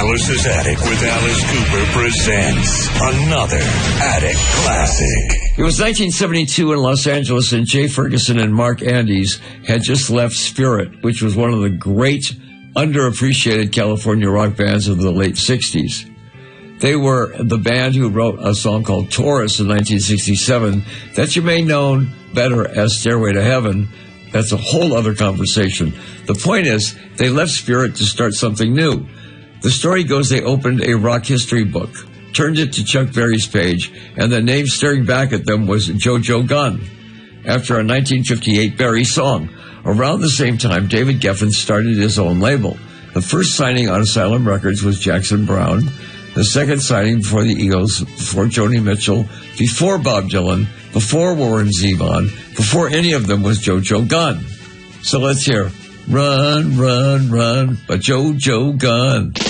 Alice's Attic with Alice Cooper presents another Attic Classic. It was 1972 in Los Angeles, and Jay Ferguson and Mark Andes had just left Spirit, which was one of the great, underappreciated California rock bands of the late 60s. They were the band who wrote a song called Taurus in 1967 that you may know better as Stairway to Heaven. That's a whole other conversation. The point is, they left Spirit to start something new. The story goes they opened a rock history book, turned it to Chuck Berry's page, and the name staring back at them was JoJo Gunn, after a 1958 Berry song. Around the same time, David Geffen started his own label. The first signing on Asylum Records was Jackson Browne. The second signing before the Eagles, before Joni Mitchell, before Bob Dylan, before Warren Zevon, before any of them was JoJo Gunn. So let's hear Run, Run, Run by JoJo Gunn.